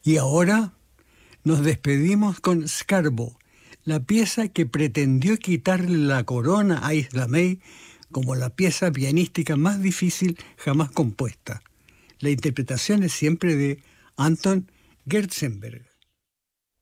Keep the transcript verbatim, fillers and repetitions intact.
Y ahora nos despedimos con Scarbo, la pieza que pretendió quitarle la corona a Isla May como la pieza pianística más difícil jamás compuesta. La interpretación es siempre de Anton Gerstenberg.